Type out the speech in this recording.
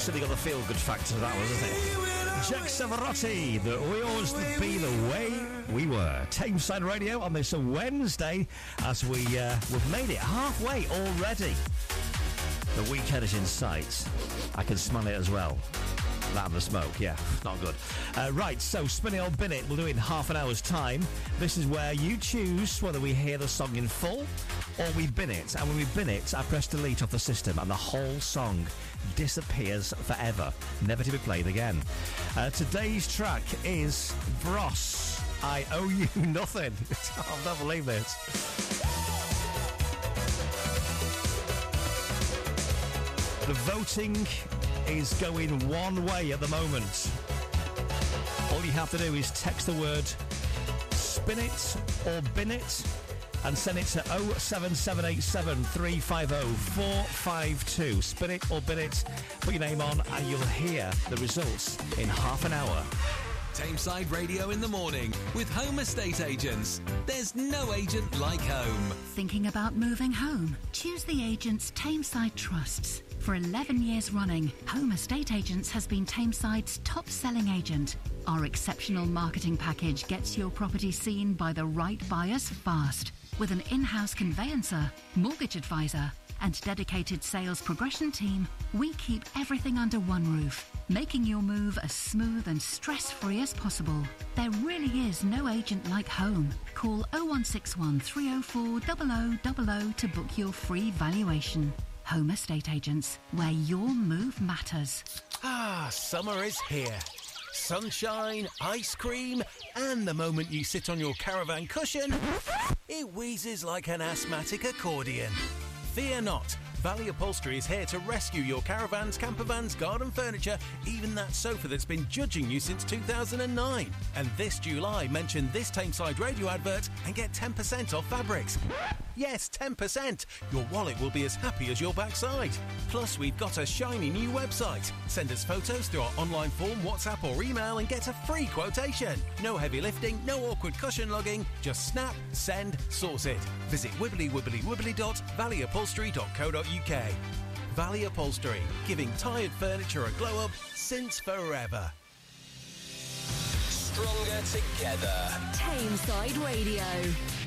certainly got the feel-good factor to that one, doesn't it? Jack Savarotti, that we always be the way we were. Tameside Radio on this Wednesday, as we've made it halfway already. The weekend is in sight. I can smell it as well. That and the smoke, yeah, not good. Right, so Spin It or Bin It, we'll do it in half an hour's time. This is where you choose whether we hear the song in full or we bin it. And when we bin it, I press delete off the system and the whole song disappears forever, never to be played again. Today's track is Bros. I Owe You Nothing. I don't believe this. The voting is going one way at the moment. All you have to do is text the word Spin It or Bin It and send it to 07787 350 452. Spin it or bin it, put your name on and you'll hear the results in half an hour. Tameside Radio in the morning with Home Estate Agents. There's no agent like home. Thinking about moving home? Choose the agents Tameside trusts. For 11 years running, Home Estate Agents has been Tameside's top-selling agent. Our exceptional marketing package gets your property seen by the right buyers fast. With an in-house conveyancer, mortgage advisor, and dedicated sales progression team, we keep everything under one roof, making your move as smooth and stress-free as possible. There really is no agent like home. Call 0161 304 0000 to book your free valuation. Home Estate Agents, where your move matters. Ah, summer is here. Sunshine, ice cream, and the moment you sit on your caravan cushion, it wheezes like an asthmatic accordion. Fear not. Valley Upholstery is here to rescue your caravans, campervans, garden furniture, even that sofa that's been judging you since 2009. And this July, mention this Tameside Radio advert and get 10% off fabrics. Yes, 10%. Your wallet will be as happy as your backside. Plus, we've got a shiny new website. Send us photos through our online form, WhatsApp or email and get a free quotation. No heavy lifting, no awkward cushion lugging. Just snap, send, sorted. Visit wibbly-wibbly-wibbly.valleyupholstery.co.uk. Valley Upholstery, giving tired furniture a glow up since forever. Stronger together. Tameside Radio.